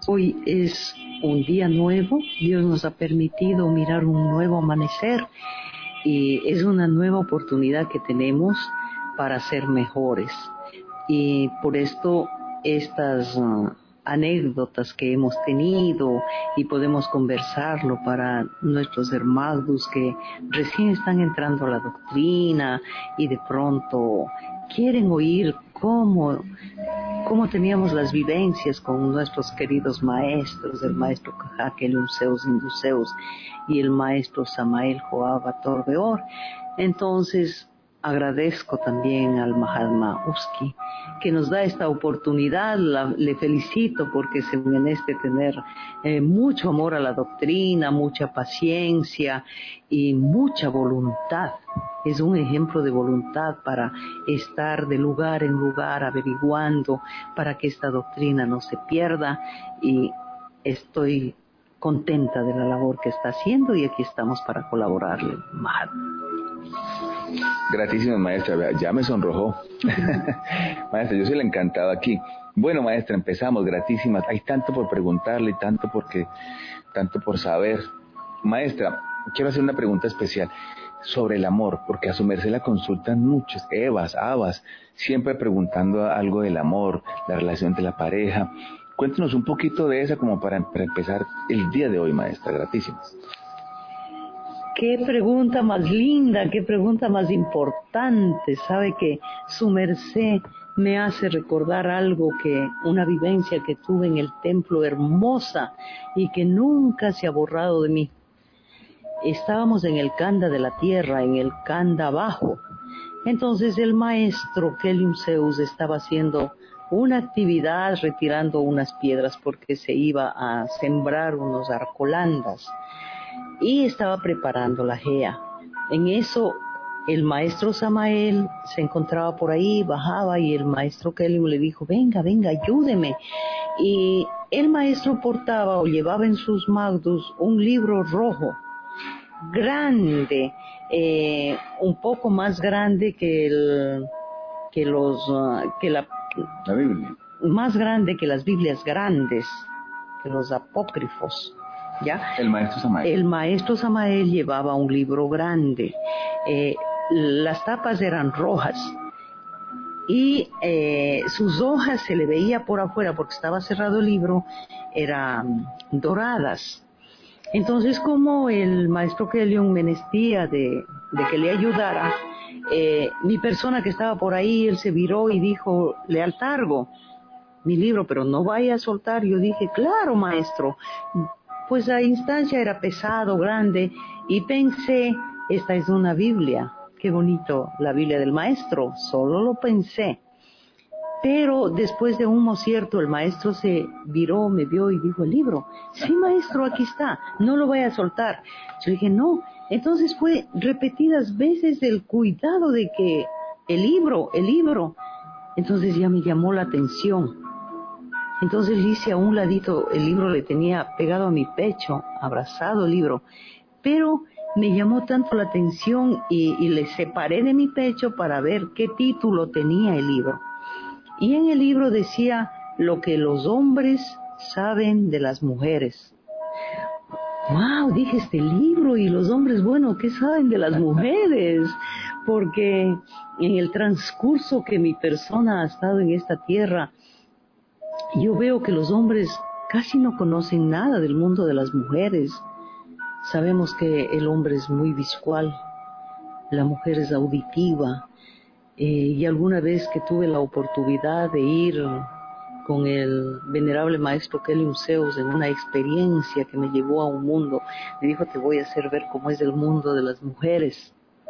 Hoy es un día nuevo, Dios nos ha permitido mirar un nuevo amanecer y es una nueva oportunidad que tenemos para ser mejores. Y por esto estas anécdotas que hemos tenido y podemos conversarlo para nuestros hermanos que recién están entrando a la doctrina y de pronto quieren oír cómo teníamos las vivencias con nuestros queridos maestros, el maestro Jaqueline Zeus Induceus y el maestro Samael Joaba Torbeor. Entonces, agradezco también al Mahatma Uski que nos da esta oportunidad. Le felicito porque se merece tener mucho amor a la doctrina, mucha paciencia y mucha voluntad. Es un ejemplo de voluntad para estar de lugar en lugar averiguando para que esta doctrina no se pierda, y estoy contenta de la labor que está haciendo y aquí estamos para colaborarle. Gratísimas, maestra, ya me sonrojó. Maestra, yo soy el encantado aquí. Bueno, maestra, empezamos, gratísimas. Hay tanto por preguntarle, tanto por saber. Maestra, quiero hacer una pregunta especial sobre el amor, porque a su merced la consultan muchos, Evas, Abas, siempre preguntando algo del amor, la relación entre la pareja. Cuéntenos un poquito de esa como para empezar el día de hoy, maestra, gratísimas. Qué pregunta más linda, qué pregunta más importante. Sabe que su merced me hace recordar algo, que una vivencia que tuve en el templo, hermosa y que nunca se ha borrado de mí. Estábamos en el Kanda de la tierra, en el Kanda abajo. Entonces el maestro Kelium Zeus estaba haciendo una actividad, retirando unas piedras porque se iba a sembrar unos arcolandas y estaba preparando la gea. En eso el maestro Samael se encontraba por ahí, bajaba, y el maestro Kelium le dijo: venga, ayúdeme. Y el maestro portaba o llevaba en sus magdus un libro rojo, grande, un poco más grande que la Biblia, más grande que las Biblias grandes, que los apócrifos. ¿Ya? El maestro Samael llevaba un libro grande, las tapas eran rojas y sus hojas se le veía por afuera, porque estaba cerrado el libro, eran doradas. Entonces, como el maestro Kelium menestía de que le ayudara, mi persona que estaba por ahí, él se viró y dijo: le altargo mi libro, pero no vaya a soltar. Yo dije: claro, maestro. Pues la instancia era pesado, grande, y pensé: esta es una Biblia, qué bonito, la Biblia del maestro. Solo lo pensé. Pero después de un cierto, el maestro se viró, me vio y dijo: el libro. Sí, maestro, aquí está, no lo vaya a soltar. Yo dije: no. Entonces fue repetidas veces el cuidado de que el libro. Entonces ya me llamó la atención. Entonces le hice a un ladito, el libro le tenía pegado a mi pecho, abrazado el libro, pero me llamó tanto la atención y le separé de mi pecho para ver qué título tenía el libro. Y en el libro decía: lo que los hombres saben de las mujeres. ¡Wow! Dije: este libro, y los hombres, bueno, ¿qué saben de las mujeres? Porque en el transcurso que mi persona ha estado en esta tierra, yo veo que los hombres casi no conocen nada del mundo de las mujeres. Sabemos que el hombre es muy visual, la mujer es auditiva, y alguna vez que tuve la oportunidad de ir con el venerable maestro Kelium Zeus en una experiencia que me llevó a un mundo, me dijo: te voy a hacer ver cómo es el mundo de las mujeres.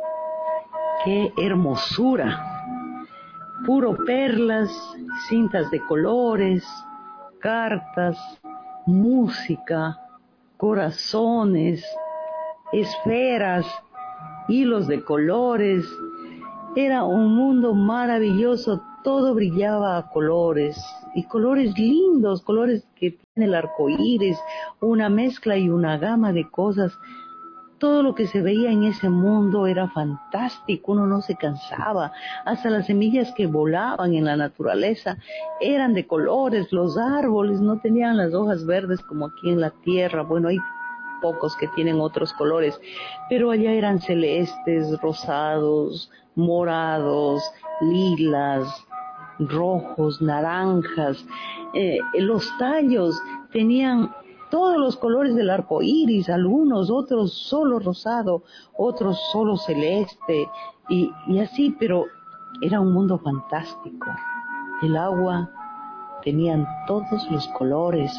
¡Qué hermosura! Puro perlas, cintas de colores, cartas, música, corazones, esferas, hilos de colores. Era un mundo maravilloso, todo brillaba a colores, y colores lindos, colores que tiene el arco iris, una mezcla y una gama de cosas todo lo que se veía en ese mundo era fantástico, uno no se cansaba, hasta las semillas que volaban en la naturaleza eran de colores, los árboles no tenían las hojas verdes como aquí en la tierra, bueno, hay pocos que tienen otros colores, pero allá eran celestes, rosados, morados, lilas, rojos, naranjas, los tallos tenían todos los colores del arco iris, algunos, otros solo rosado, otros solo celeste, y así, pero era un mundo fantástico. El agua tenían todos los colores.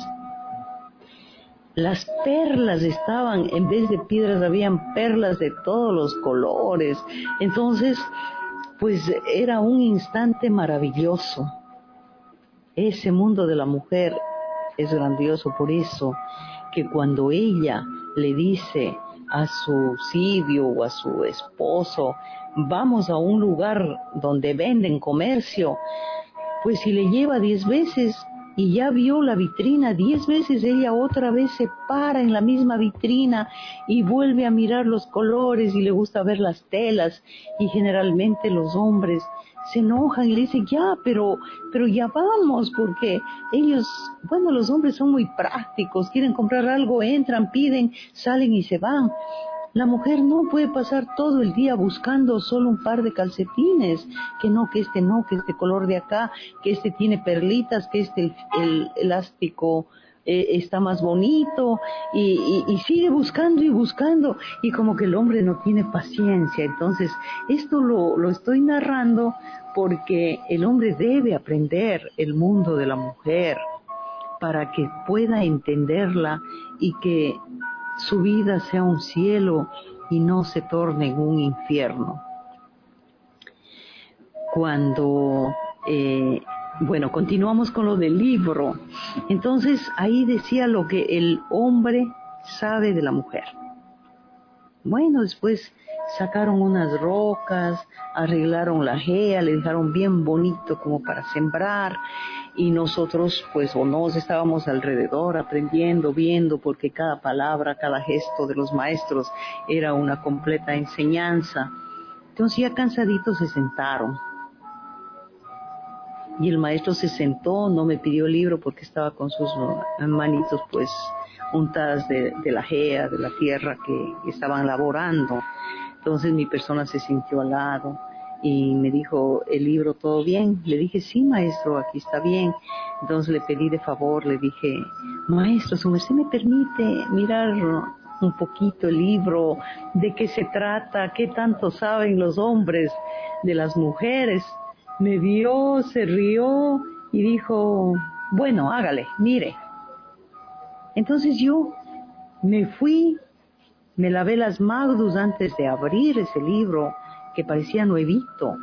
Las perlas estaban, en vez de piedras, habían perlas de todos los colores. Entonces, pues era un instante maravilloso. Ese mundo de la mujer es grandioso, por eso que cuando ella le dice a su sibio o a su esposo, vamos a un lugar donde venden comercio, pues si le lleva 10 veces y ya vio la vitrina 10 veces, ella otra vez se para en la misma vitrina y vuelve a mirar los colores y le gusta ver las telas, y generalmente los hombres se enojan y le dicen ya, pero ya vamos, porque ellos, bueno, los hombres son muy prácticos, quieren comprar algo, entran, piden, salen y se van. La mujer no puede pasar todo el día buscando solo un par de calcetines, que este color de acá, que este tiene perlitas, que el elástico está más bonito, y sigue buscando y buscando, y como que el hombre no tiene paciencia. Entonces, esto lo estoy narrando porque el hombre debe aprender el mundo de la mujer para que pueda entenderla y que su vida sea un cielo y no se torne en un infierno. Bueno, continuamos con lo del libro. Entonces ahí decía lo que el hombre sabe de la mujer. Bueno, después sacaron unas rocas, arreglaron la gea, le dejaron bien bonito como para sembrar, y nosotros pues o nos estábamos alrededor aprendiendo, viendo, porque cada palabra, cada gesto de los maestros era una completa enseñanza. Entonces ya cansaditos se sentaron, y el maestro se sentó, no me pidió el libro porque estaba con sus manitos pues untadas de la gea, de la tierra que estaban laborando. Entonces mi persona se sintió al lado y me dijo, ¿el libro todo bien? Le dije, sí, maestro, aquí está bien. Entonces le pedí de favor, le dije, maestro, su merced me permite mirar un poquito el libro, de qué se trata, qué tanto saben los hombres de las mujeres. Me vio, se rió y dijo, bueno, hágale, mire. Entonces yo me fui, me lavé las manos antes de abrir ese libro que parecía nuevito.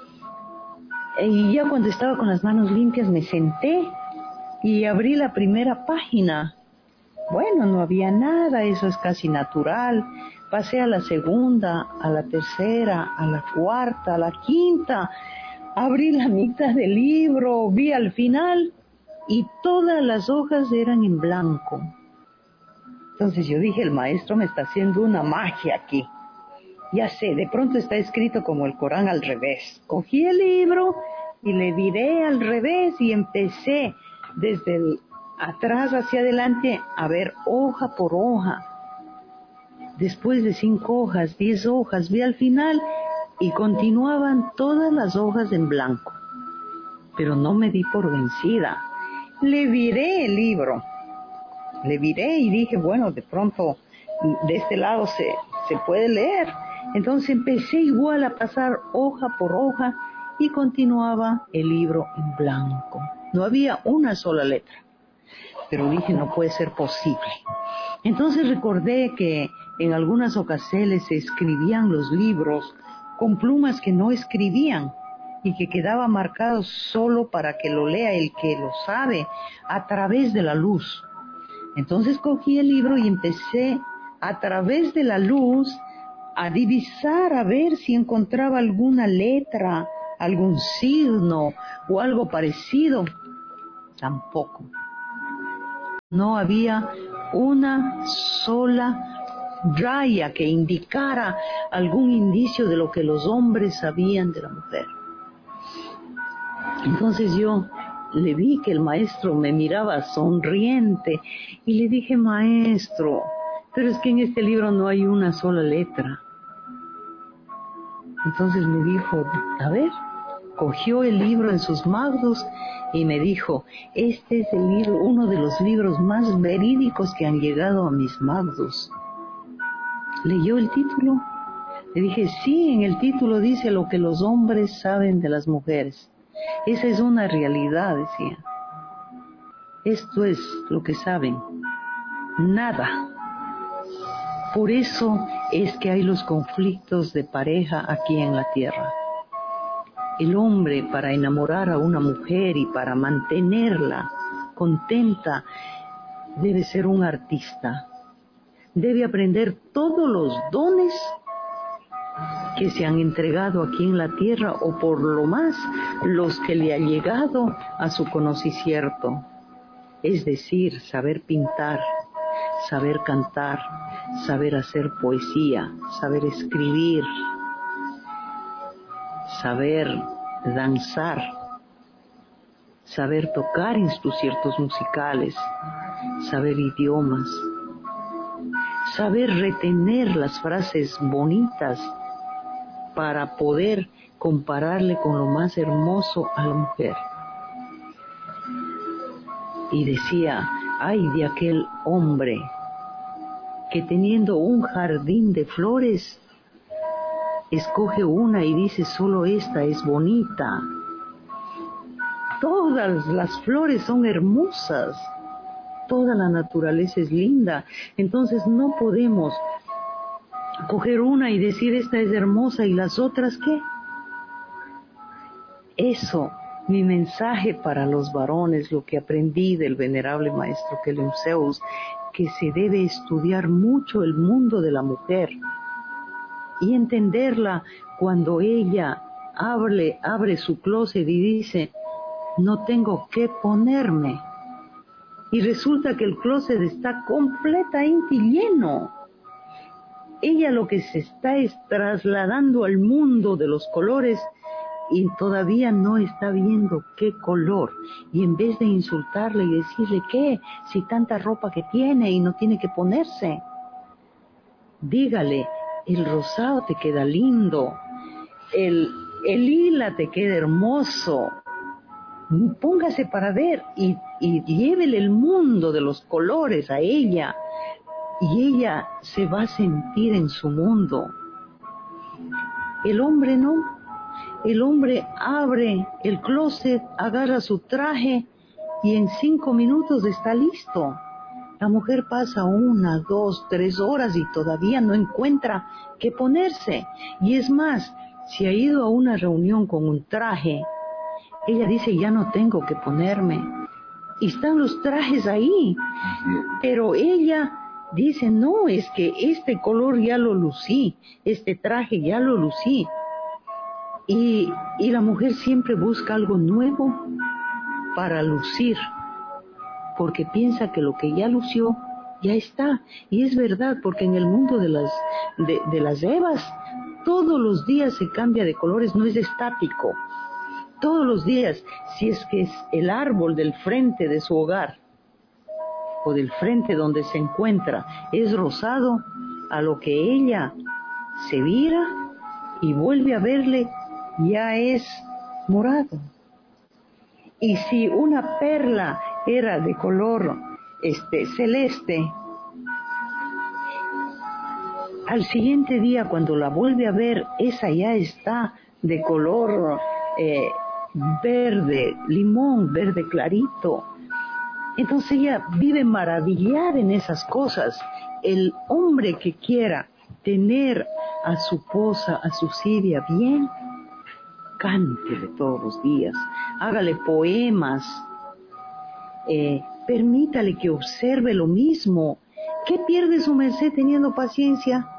Y ya cuando estaba con las manos limpias me senté y abrí la primera página. Bueno, no había nada, eso es casi natural. Pasé a la segunda, a la tercera, a la cuarta, a la quinta. Abrí la mitad del libro, vi al final y todas las hojas eran en blanco. Entonces yo dije, el maestro me está haciendo una magia aquí. Ya sé, de pronto está escrito como el Corán al revés. Cogí el libro y le viré al revés y empecé desde atrás hacia adelante a ver hoja por hoja. Después de 5 hojas, 10 hojas, vi al final y continuaban todas las hojas en blanco. Pero no me di por vencida. Le viré el libro. Le viré y dije, bueno, de pronto de este lado se puede leer. Entonces empecé igual a pasar hoja por hoja y continuaba el libro en blanco. No había una sola letra. Pero dije, no puede ser posible. Entonces recordé que en algunas ocasiones se escribían los libros con plumas que no escribían y que quedaba marcado solo para que lo lea el que lo sabe a través de la luz. Entonces cogí el libro y empecé a través de la luz a divisar, a ver si encontraba alguna letra, algún signo o algo parecido. Tampoco. No había una sola raya que indicara algún indicio de lo que los hombres sabían de la mujer. Entonces yo le vi que el maestro me miraba sonriente y le dije, maestro, pero es que en este libro no hay una sola letra. Entonces me dijo, a ver, cogió el libro en sus manos y me dijo, este es el libro, uno de los libros más verídicos que han llegado a mis manos. ¿Leyó el título? Le dije, sí, en el título dice lo que los hombres saben de las mujeres. Esa es una realidad, decía. Esto es lo que saben. Nada. Por eso es que hay los conflictos de pareja aquí en la tierra. El hombre, para enamorar a una mujer y para mantenerla contenta, debe ser un artista. Debe aprender todos los dones que se han entregado aquí en la tierra, o por lo más los que le ha llegado a su conocimiento. Es decir, saber pintar, saber cantar, saber hacer poesía, saber escribir, saber danzar, saber tocar instrumentos musicales, saber idiomas, saber retener las frases bonitas para poder compararle con lo más hermoso a la mujer. Y decía, ay de aquel hombre que teniendo un jardín de flores, escoge una y dice, solo esta es bonita. Todas las flores son hermosas, toda la naturaleza es linda, entonces no podemos coger una y decir, esta es hermosa, y las otras, ¿qué? Eso, mi mensaje para los varones, lo que aprendí del venerable maestro Kelemseus, que se debe estudiar mucho el mundo de la mujer y entenderla cuando ella abre su closet y dice, no tengo qué ponerme. Y resulta que el closet está completamente lleno. Ella lo que se está es trasladando al mundo de los colores y todavía no está viendo qué color. Y en vez de insultarle y decirle, ¿qué? Si tanta ropa que tiene y no tiene que ponerse. Dígale, el rosado te queda lindo, el lila te queda hermoso. Póngase para ver y llévele el mundo de los colores a ella. Y ella se va a sentir en su mundo. El hombre no. El hombre abre el closet, agarra su traje y en 5 minutos está listo. La mujer pasa 1, 2, 3 horas y todavía no encuentra qué ponerse. Y es más, si ha ido a una reunión con un traje, ella dice, ya no tengo que ponerme. Y están los trajes ahí. Pero ella dice, no, es que este color ya lo lucí, este traje ya lo lucí. Y la mujer siempre busca algo nuevo para lucir, porque piensa que lo que ya lució ya está. Y es verdad, porque en el mundo de las evas, todos los días se cambia de colores, no es estático. Todos los días, si es que es el árbol del frente de su hogar, o del frente donde se encuentra, es rosado, a lo que ella se vira y vuelve a verle, ya es morado. Y si una perla era de color celeste, al siguiente día cuando la vuelve a ver, esa ya está de color verde, limón, verde clarito. Entonces ella vive maravillada en esas cosas. El hombre que quiera tener a su esposa, a su Siria bien, cántele todos los días, hágale poemas, permítale que observe lo mismo. ¿Qué pierde su merced teniendo paciencia?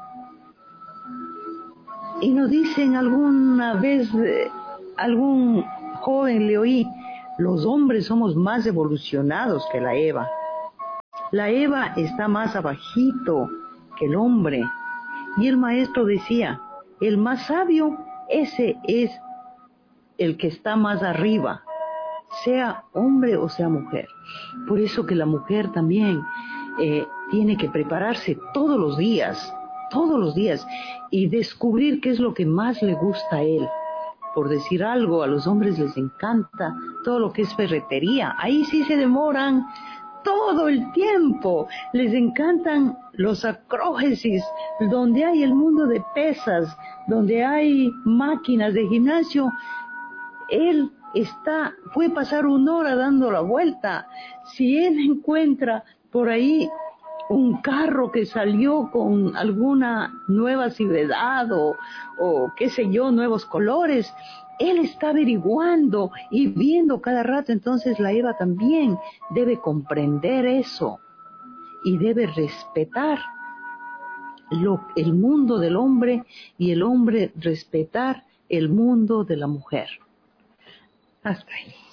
Y nos dicen alguna vez, algún joven le oí, los hombres somos más evolucionados que la Eva. La Eva está más abajito que el hombre. Y el maestro decía, el más sabio, ese es el que está más arriba, sea hombre o sea mujer. Por eso que la mujer también tiene que prepararse todos los días, y descubrir qué es lo que más le gusta a él. Por decir algo, a los hombres les encanta todo lo que es ferretería. Ahí sí se demoran todo el tiempo. Les encantan los acrógesis, donde hay el mundo de pesas, donde hay máquinas de gimnasio. Él puede pasar 1 hora dando la vuelta. Si él encuentra por ahí un carro que salió con alguna nueva civedad o qué sé yo, nuevos colores, él está averiguando y viendo cada rato. Entonces la Eva también debe comprender eso y debe respetar el mundo del hombre y el hombre respetar el mundo de la mujer. Hasta ahí.